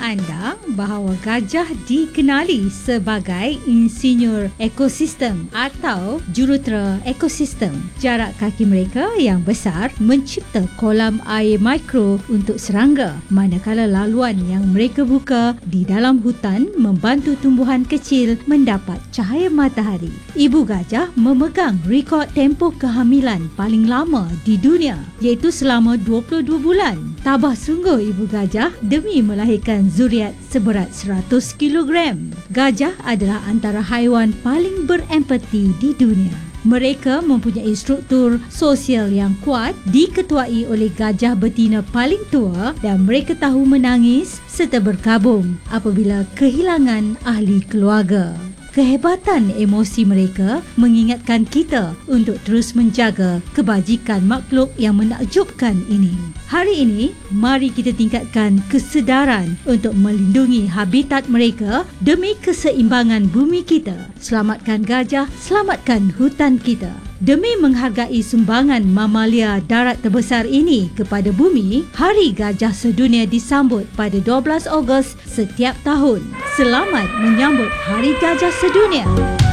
anda bahawa gajah dikenali sebagai insinyur ekosistem atau jurutera ekosistem? Jarak kaki mereka yang besar mencipta kolam air mikro untuk serangga, manakala laluan yang mereka buka di dalam hutan membantu tumbuhan kecil mendapat cahaya matahari. Ibu gajah memegang rekod tempoh kehamilan paling lama di dunia, iaitu selama 22 bulan. Tabah sungguh ibu gajah demi melahirkan zuriat seberat 100 kilogram. Gajah adalah antara haiwan paling berempati di dunia. Mereka mempunyai struktur sosial yang kuat, diketuai oleh gajah betina paling tua, dan mereka tahu menangis serta berkabung apabila kehilangan ahli keluarga. Kehebatan emosi mereka mengingatkan kita untuk terus menjaga kebajikan makhluk yang menakjubkan ini. Hari ini, mari kita tingkatkan kesedaran untuk melindungi habitat mereka demi keseimbangan bumi kita. Selamatkan gajah, selamatkan hutan kita. Demi menghargai sumbangan mamalia darat terbesar ini kepada bumi, Hari Gajah Sedunia disambut pada 12 Ogos setiap tahun. Selamat menyambut Hari Gajah Sedunia.